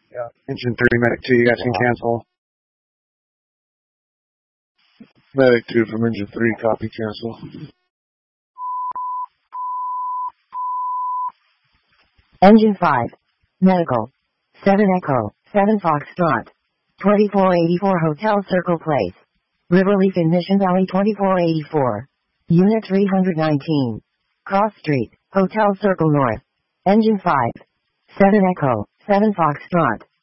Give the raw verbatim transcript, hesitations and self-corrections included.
Yeah. Engine three, Medic two, you guys can cancel. Medic two from Engine three, copy, cancel. Engine five, Medical, seven Echo, seven Foxtrot, twenty-four eighty-four Hotel Circle Place, Riverleaf in Mission Valley twenty-four eighty-four, Unit three nineteen, Cross Street, Hotel Circle North, Engine five, seven Echo, seven Foxtrot,